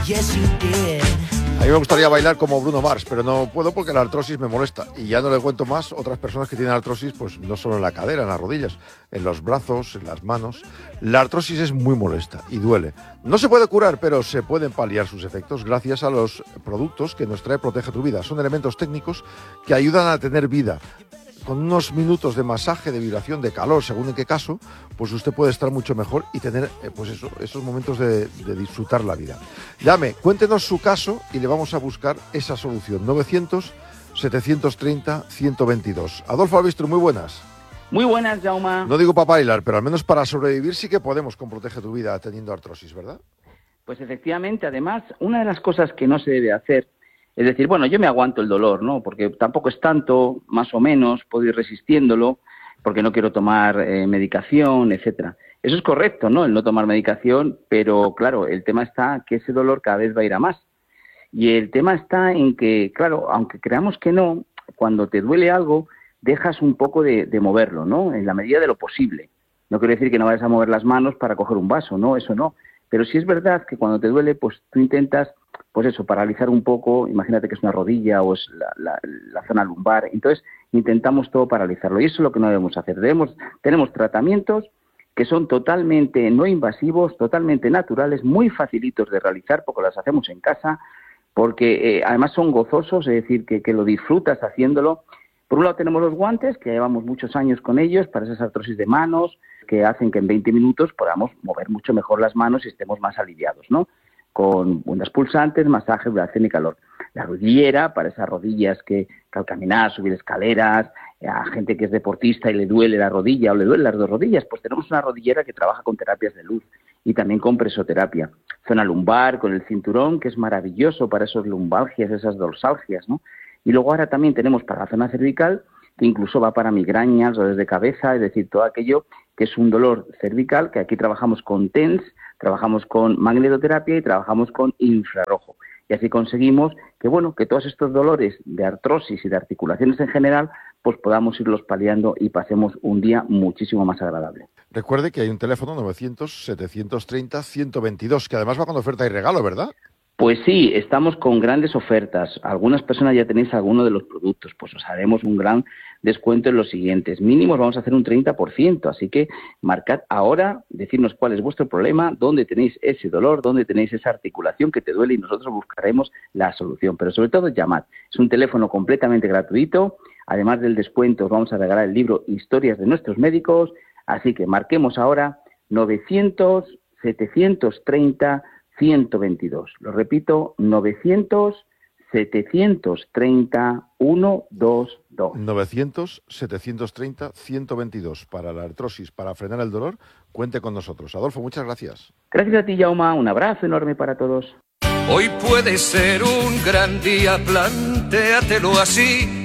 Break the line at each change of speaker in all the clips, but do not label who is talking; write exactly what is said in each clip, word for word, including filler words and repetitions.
Yes, you did.
A mí me gustaría bailar como Bruno Mars, pero no puedo porque la artrosis me molesta. Y ya no le cuento más otras personas que tienen artrosis, pues no solo en la cadera, en las rodillas, en los brazos, en las manos. La artrosis es muy molesta y duele. No se puede curar, pero se pueden paliar sus efectos gracias a los productos que nos trae Protege tu Vida. Son elementos técnicos que ayudan a tener vida. Con unos minutos de masaje, de vibración, de calor, según en qué caso, pues usted puede estar mucho mejor y tener eh, pues eso, esos momentos de, de disfrutar la vida. Llame, cuéntenos su caso y le vamos a buscar esa solución. novecientos, setecientos treinta, ciento veintidós. Adolfo Albistro, muy buenas.
Muy buenas, Jaume.
No digo para bailar, pero al menos para sobrevivir sí que podemos con Protege tu Vida teniendo artrosis, ¿verdad?
Pues efectivamente, además, una de las cosas que no se debe hacer es decir, bueno, yo me aguanto el dolor, ¿no? Porque tampoco es tanto, más o menos, puedo ir resistiéndolo, porque no quiero tomar eh, medicación, etcétera. Eso es correcto, ¿no? El no tomar medicación, pero claro, el tema está que ese dolor cada vez va a ir a más. Y el tema está en que, claro, aunque creamos que no, cuando te duele algo, dejas un poco de, de moverlo, ¿no? En la medida de lo posible. No quiero decir que no vayas a mover las manos para coger un vaso, ¿no? Eso no. Pero sí es verdad que cuando te duele, pues tú intentas, pues eso, paralizar un poco. Imagínate que es una rodilla o es la, la, la zona lumbar. Entonces intentamos todo paralizarlo. Y eso es lo que no debemos hacer. Debemos, tenemos tratamientos que son totalmente no invasivos, totalmente naturales, muy facilitos de realizar porque los hacemos en casa, porque eh, además son gozosos, es decir, que, que lo disfrutas haciéndolo. Por un lado tenemos los guantes, que llevamos muchos años con ellos, para esas artrosis de manos, que hacen que en veinte minutos podamos mover mucho mejor las manos y estemos más aliviados, ¿no? Con ondas pulsantes, masaje, vibración y calor. La rodillera, para esas rodillas que, que al caminar, subir escaleras, a gente que es deportista y le duele la rodilla o le duelen las dos rodillas, pues tenemos una rodillera que trabaja con terapias de luz y también con presoterapia. Zona lumbar, con el cinturón, que es maravilloso para esos lumbalgias, esas dorsalgias, ¿no? Y luego ahora también tenemos para la zona cervical, que incluso va para migrañas, dolores de cabeza, es decir, todo aquello que es un dolor cervical, que aquí trabajamos con T E N S, trabajamos con magnetoterapia y trabajamos con infrarrojo. Y así conseguimos que, bueno, que todos estos dolores de artrosis y de articulaciones en general, pues podamos irlos paliando y pasemos un día muchísimo más agradable.
Recuerde que hay un teléfono novecientos, setecientos treinta, ciento veintidós, que además va con oferta y regalo, ¿verdad?
Pues sí, estamos con grandes ofertas. Algunas personas ya tenéis alguno de los productos, pues os haremos un gran descuento en los siguientes. Mínimos vamos a hacer un treinta por ciento, así que marcad ahora, decirnos cuál es vuestro problema, dónde tenéis ese dolor, dónde tenéis esa articulación que te duele y nosotros buscaremos la solución. Pero sobre todo llamad. Es un teléfono completamente gratuito. Además del descuento os vamos a regalar el libro Historias de nuestros médicos, así que marquemos ahora novecientos, setecientos treinta, ciento veintidós. Lo repito, novecientos, setecientos treinta, ciento veintidós.
novecientos, setecientos treinta, ciento veintidós. Para la artrosis, para frenar el dolor, cuente con nosotros. Adolfo, muchas gracias.
Gracias a ti, Jaume. Un abrazo enorme para todos.
Hoy puede ser un gran día, plantéatelo así.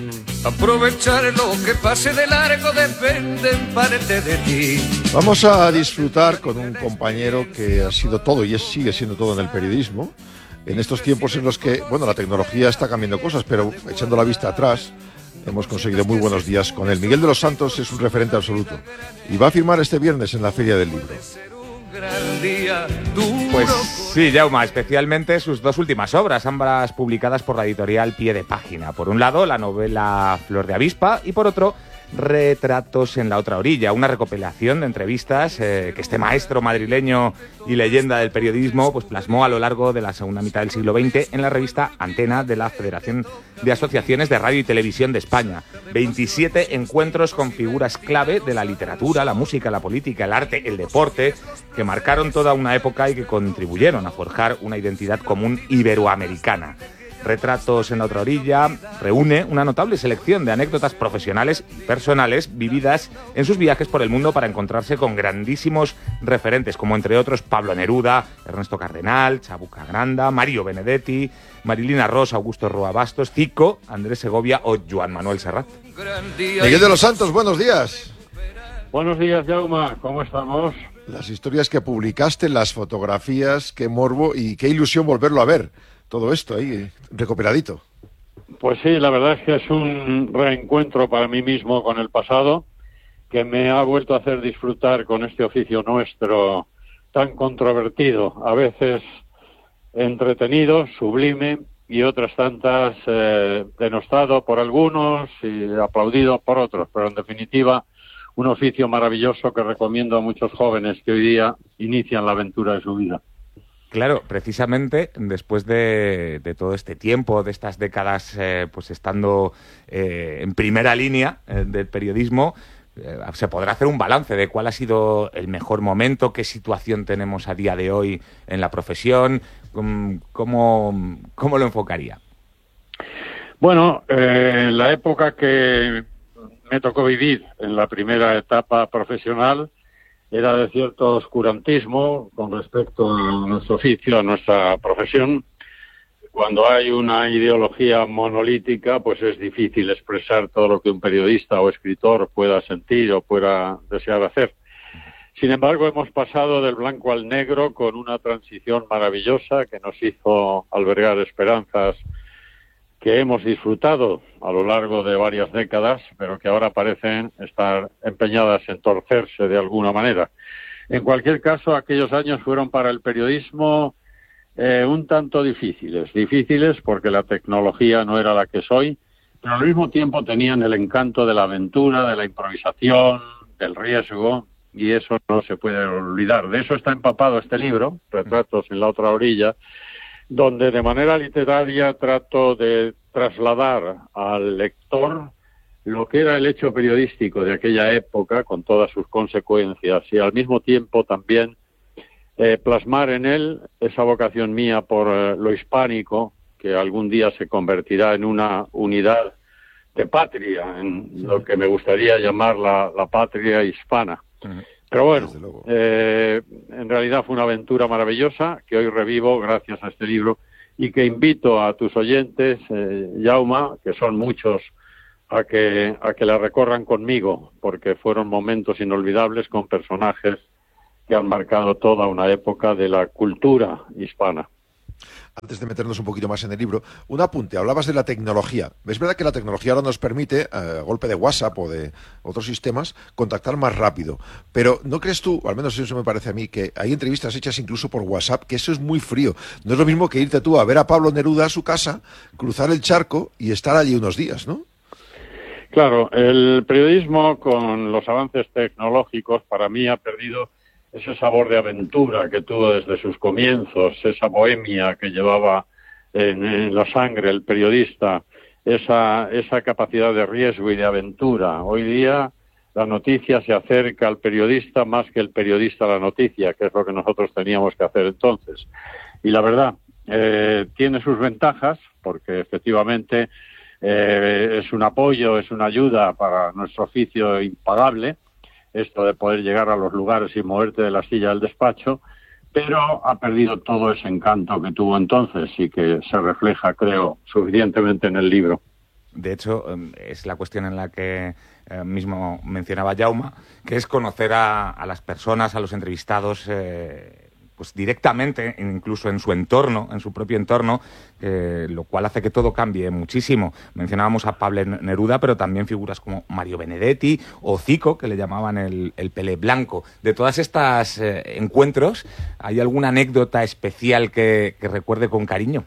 Aprovechar lo que pase de largo depende en parte de ti.
Vamos a disfrutar con un compañero que ha sido todo y es, sigue siendo todo en el periodismo. En estos tiempos en los que, bueno, la tecnología está cambiando cosas, pero echando la vista atrás, hemos conseguido muy buenos días con él. Miguel de los Santos es un referente absoluto y va a firmar este viernes en la Feria del Libro.
Pues sí, Jaume, especialmente sus dos últimas obras, ambas publicadas por la editorial Pie de Página. Por un lado, la novela Flor de Avispa y por otro, Retratos en la otra orilla, una recopilación de entrevistas eh, que este maestro madrileño y leyenda del periodismo pues plasmó a lo largo de la segunda mitad del siglo veinte en la revista Antena de la Federación de Asociaciones de Radio y Televisión de España. veintisiete encuentros con figuras clave de la literatura, la música, la política, el arte, el deporte, que marcaron toda una época y que contribuyeron a forjar una identidad común iberoamericana. Retratos en la otra orilla reúne una notable selección de anécdotas profesionales y personales vividas en sus viajes por el mundo para encontrarse con grandísimos referentes, como entre otros Pablo Neruda, Ernesto Cardenal, Chabuca Granda, Mario Benedetti, Marilina Ross, Augusto Roa Bastos, Zico, Andrés Segovia o Joan Manuel Serrat.
Miguel de los Santos, buenos días.
Buenos días, Jaume, ¿cómo estamos?
Las historias que publicaste, las fotografías, qué morbo y qué ilusión volverlo a ver. Todo esto ahí, recopiladito.
Pues sí, la verdad es que es un reencuentro para mí mismo con el pasado, que me ha vuelto a hacer disfrutar con este oficio nuestro tan controvertido. A veces entretenido, sublime, y otras tantas eh, denostado por algunos y aplaudido por otros, pero en definitiva un oficio maravilloso que recomiendo a muchos jóvenes que hoy día inician la aventura de su vida.
Claro, precisamente después de, de todo este tiempo, de estas décadas, eh, pues estando eh, en primera línea eh, del periodismo, eh, se podrá hacer un balance de cuál ha sido el mejor momento, qué situación tenemos a día de hoy en la profesión, cómo, cómo lo enfocaría.
Bueno, eh, la época que me tocó vivir en la primera etapa profesional era de cierto oscurantismo con respecto a nuestro oficio, a nuestra profesión. Cuando hay una ideología monolítica, pues es difícil expresar todo lo que un periodista o escritor pueda sentir o pueda desear hacer. Sin embargo, hemos pasado del blanco al negro con una transición maravillosa que nos hizo albergar esperanzas que hemos disfrutado a lo largo de varias décadas, pero que ahora parecen estar empeñadas en torcerse de alguna manera. En cualquier caso, aquellos años fueron para el periodismo eh, un tanto difíciles. Difíciles porque la tecnología no era la que es hoy, pero al mismo tiempo tenían el encanto de la aventura, de la improvisación, del riesgo, y eso no se puede olvidar. De eso está empapado este libro, Retratos en la otra orilla, donde de manera literaria trato de trasladar al lector lo que era el hecho periodístico de aquella época, con todas sus consecuencias, y al mismo tiempo también eh, plasmar en él esa vocación mía por eh, lo hispánico, que algún día se convertirá en una unidad de patria, en lo que me gustaría llamar la, la patria hispana. Uh-huh. Pero bueno, eh, en realidad fue una aventura maravillosa que hoy revivo gracias a este libro y que invito a tus oyentes, eh, Jaume, que son muchos, a que, a que la recorran conmigo, porque fueron momentos inolvidables con personajes que han marcado toda una época de la cultura hispana.
Antes de meternos un poquito más en el libro, un apunte, hablabas de la tecnología. Es verdad que la tecnología ahora nos permite, a golpe de WhatsApp o de otros sistemas, contactar más rápido. Pero ¿no crees tú, al menos eso me parece a mí, que hay entrevistas hechas incluso por WhatsApp, que eso es muy frío? No es lo mismo que irte tú a ver a Pablo Neruda a su casa, cruzar el charco y estar allí unos días, ¿no?
Claro, el periodismo con los avances tecnológicos para mí ha perdido ese sabor de aventura que tuvo desde sus comienzos, esa bohemia que llevaba en, en la sangre el periodista, esa, esa capacidad de riesgo y de aventura. Hoy día la noticia se acerca al periodista más que el periodista a la noticia, que es lo que nosotros teníamos que hacer entonces. Y la verdad, eh, tiene sus ventajas, porque efectivamente eh, es un apoyo, es una ayuda para nuestro oficio impagable, esto de poder llegar a los lugares y moverte de la silla del despacho, pero ha perdido todo ese encanto que tuvo entonces y que se refleja, creo, suficientemente en el libro.
De hecho, es la cuestión en la que eh, mismo mencionaba Jaume, que es conocer a, a las personas, a los entrevistados, eh, pues directamente, incluso en su entorno, en su propio entorno, eh, lo cual hace que todo cambie muchísimo. Mencionábamos a Pablo Neruda, pero también figuras como Mario Benedetti o Zico, que le llamaban el, el Pelé Blanco. De todas estas eh, encuentros, ¿hay alguna anécdota especial que, que recuerde con cariño?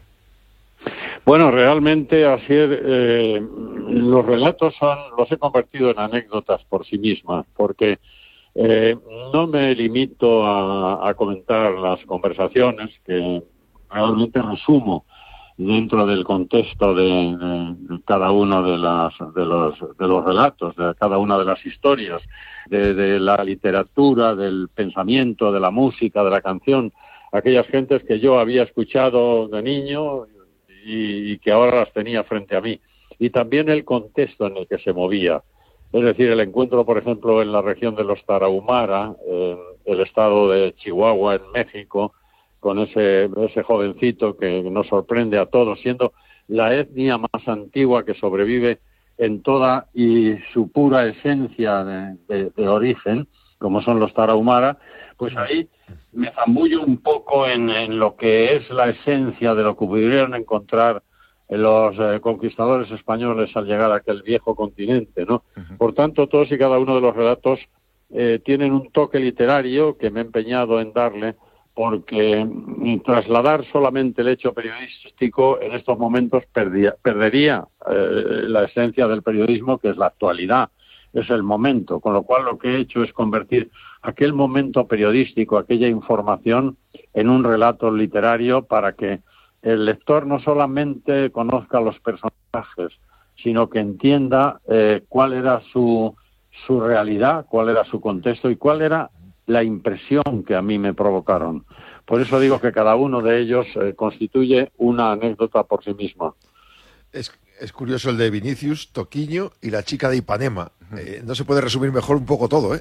Bueno, realmente así eh, los relatos son, los he convertido en anécdotas por sí mismas, porque Eh, no me limito a, a comentar las conversaciones, que realmente resumo dentro del contexto de, de, de cada uno de, las, de, los, de los relatos, de cada una de las historias, de, de la literatura, del pensamiento, de la música, de la canción, aquellas gentes que yo había escuchado de niño y, y que ahora las tenía frente a mí, y también el contexto en el que se movía. Es decir, el encuentro, por ejemplo, en la región de los Tarahumara, en el estado de Chihuahua, en México, con ese, ese jovencito que nos sorprende a todos, siendo la etnia más antigua que sobrevive en toda y su pura esencia de, de, de origen, como son los Tarahumara, pues ahí me zambullo un poco en, en lo que es la esencia de lo que pudieron encontrar los eh, conquistadores españoles al llegar a aquel viejo continente, ¿no? Uh-huh. Por tanto, todos y cada uno de los relatos eh, tienen un toque literario que me he empeñado en darle porque trasladar solamente el hecho periodístico en estos momentos perdía, perdería eh, la esencia del periodismo, que es la actualidad, es el momento, con lo cual lo que he hecho es convertir aquel momento periodístico, aquella información, en un relato literario para que el lector no solamente conozca los personajes, sino que entienda eh, cuál era su, su realidad, cuál era su contexto y cuál era la impresión que a mí me provocaron. Por eso digo que cada uno de ellos eh, constituye una anécdota por sí misma.
Es, es curioso el de Vinicius, Toquiño y la chica de Ipanema. Eh, no se puede resumir mejor un poco todo, ¿eh?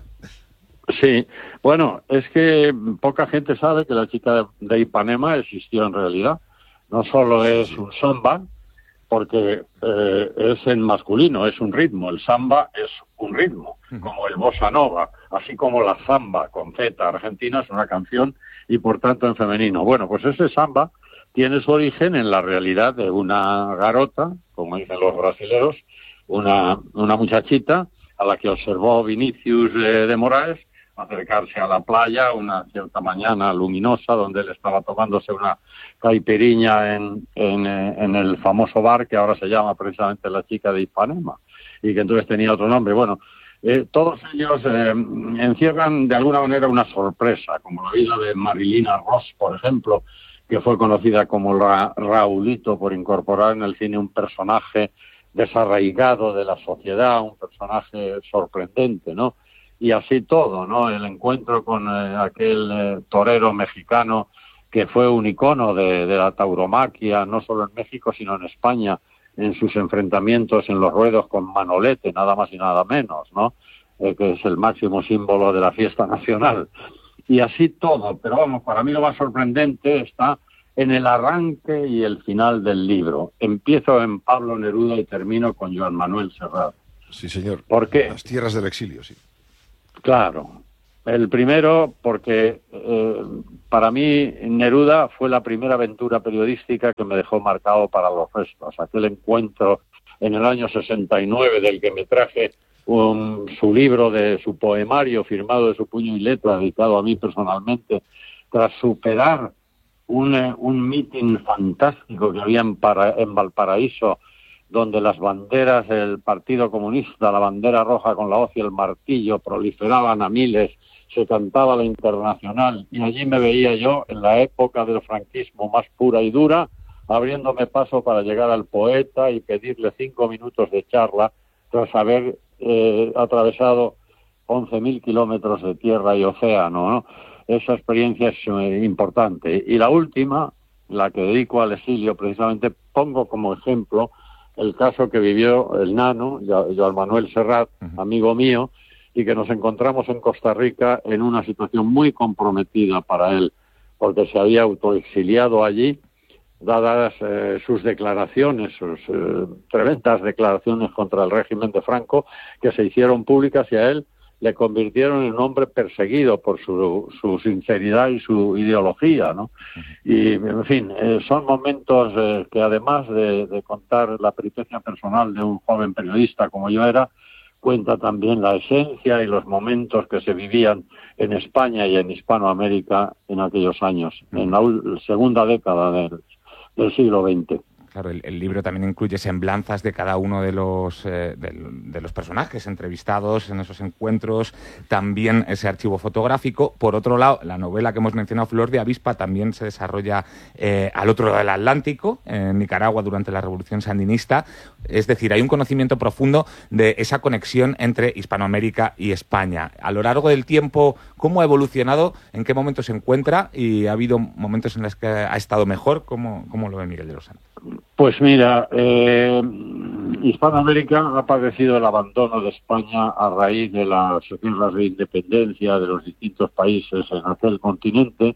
Sí, bueno, es que poca gente sabe que la chica de, de Ipanema existió en realidad. No solo es un samba, porque eh, es en masculino, es un ritmo. El samba es un ritmo, como el bossa nova, así como la samba con Z argentina es una canción y por tanto en femenino. Bueno, pues ese samba tiene su origen en la realidad de una garota, como dicen los brasileros, una, una muchachita a la que observó Vinicius eh, de Moraes acercarse a la playa una cierta mañana luminosa donde él estaba tomándose una caipiriña en, en, en el famoso bar que ahora se llama precisamente La Chica de Ipanema y que entonces tenía otro nombre. Bueno, eh, todos ellos eh, encierran de alguna manera una sorpresa, como la vida de Marilina Ross, por ejemplo, que fue conocida como Ra Raulito por incorporar en el cine un personaje desarraigado de la sociedad, un personaje sorprendente, ¿no? Y así todo, ¿no? El encuentro con eh, aquel eh, torero mexicano que fue un icono de, de la tauromaquia, no solo en México, sino en España, en sus enfrentamientos en los ruedos con Manolete, nada más y nada menos, ¿no? Eh, que es el máximo símbolo de la fiesta nacional. Y así todo, pero vamos, para mí lo más sorprendente está en el arranque y el final del libro. Empiezo en Pablo Neruda y termino con Joan Manuel Serrat.
Sí, señor.
¿Por qué?
Las tierras del exilio, sí.
Claro. El primero porque eh, para mí Neruda fue la primera aventura periodística que me dejó marcado para los restos. Aquel encuentro en el año sesenta y nueve del que me traje un, su libro, de su poemario firmado de su puño y letra, dedicado a mí personalmente, tras superar un, un mitin fantástico que había en, para, en Valparaíso, donde las banderas del Partido Comunista, la bandera roja con la hoz y el martillo, proliferaban a miles, se cantaba la Internacional, y allí me veía yo, en la época del franquismo más pura y dura, abriéndome paso para llegar al poeta y pedirle cinco minutos de charla, tras haber eh, atravesado once mil kilómetros de tierra y océano, ¿no? Esa experiencia es eh, importante. Y la última, la que dedico al exilio, precisamente pongo como ejemplo el caso que vivió el nano, Joan Manuel Serrat, amigo mío, y que nos encontramos en Costa Rica en una situación muy comprometida para él, porque se había autoexiliado allí, dadas eh, sus declaraciones, sus eh, tremendas declaraciones contra el régimen de Franco, que se hicieron públicas y a él le convirtieron en un hombre perseguido por su, su sinceridad y su ideología, ¿no? Y, en fin, eh, son momentos eh, que además de, de contar la peripecia personal de un joven periodista como yo era, cuenta también la esencia y los momentos que se vivían en España y en Hispanoamérica en aquellos años, en la segunda década del, del siglo veinte.
Claro, el, el libro también incluye semblanzas de cada uno de los, eh, de, de los personajes entrevistados en esos encuentros, también ese archivo fotográfico. Por otro lado, la novela que hemos mencionado, Flor de Avispa, también se desarrolla eh, al otro lado del Atlántico, en Nicaragua, durante la Revolución Sandinista. Es decir, hay un conocimiento profundo de esa conexión entre Hispanoamérica y España. A lo largo del tiempo, ¿cómo ha evolucionado? ¿En qué momento se encuentra? ¿Y ha habido momentos en los que ha estado mejor? ¿Cómo, cómo lo ve Miguel de los Santos?
Pues mira, eh, Hispanoamérica ha padecido el abandono de España a raíz de las guerras de independencia de los distintos países en aquel continente.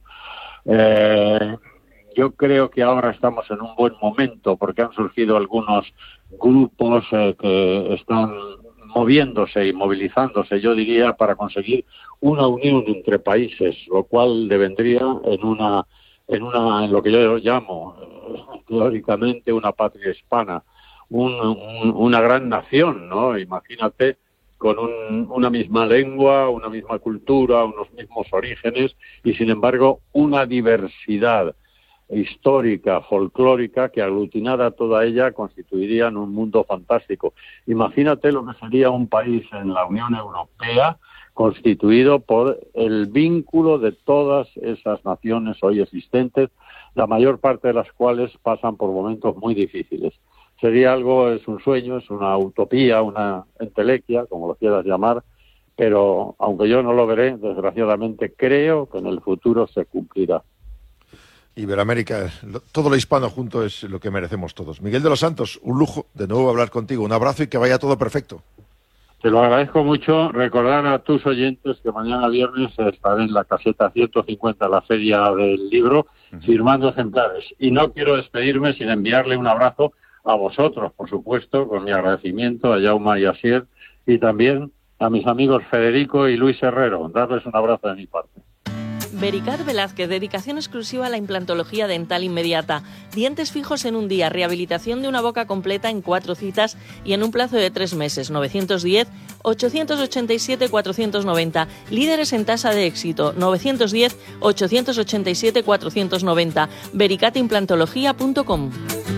Eh, yo creo que ahora estamos en un buen momento porque han surgido algunos grupos eh, que están moviéndose y movilizándose, yo diría, para conseguir una unión entre países, lo cual devendría en una en una en lo que yo llamo eh, teóricamente una patria hispana, un, un, una gran nación, ¿no? Imagínate con un, una misma lengua, una misma cultura, unos mismos orígenes y, sin embargo, una diversidad histórica, folclórica, que aglutinada toda ella constituirían un mundo fantástico. Imagínate lo que sería un país en la Unión Europea constituido por el vínculo de todas esas naciones hoy existentes, la mayor parte de las cuales pasan por momentos muy difíciles. Sería algo, es un sueño, es una utopía, una entelequia, como lo quieras llamar, pero aunque yo no lo veré, desgraciadamente creo que en el futuro se cumplirá.
Iberoamérica, todo lo hispano junto es lo que merecemos todos. Miguel de los Santos, un lujo de nuevo hablar contigo. Un abrazo y que vaya todo perfecto.
Te lo agradezco mucho. Recordar a tus oyentes que mañana viernes estaré en la caseta ciento cincuenta, la Feria del Libro, firmando ejemplares. Y no quiero despedirme sin enviarle un abrazo a vosotros, por supuesto, con mi agradecimiento a Jaume y a Asier, y también a mis amigos Federico y Luis Herrero. Darles un abrazo de mi parte.
Vericat Velázquez, dedicación exclusiva a la implantología dental inmediata. Dientes fijos en un día, rehabilitación de una boca completa en cuatro citas y en un plazo de tres meses. novecientos diez, ochocientos ochenta y siete, cuatrocientos noventa. Líderes en tasa de éxito. novecientos diez, ochocientos ochenta y siete, cuatrocientos noventa. vericat implantología punto com.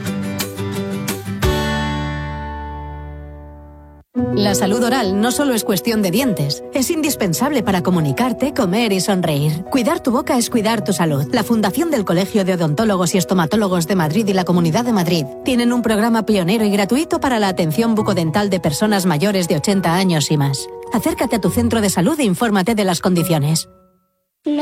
La salud oral no solo es cuestión de dientes, es indispensable para comunicarte, comer y sonreír. Cuidar tu boca es cuidar tu salud. La Fundación del Colegio de Odontólogos y Estomatólogos de Madrid y la Comunidad de Madrid tienen un programa pionero y gratuito para la atención bucodental de personas mayores de ochenta años y más. Acércate a tu centro de salud e infórmate de las condiciones.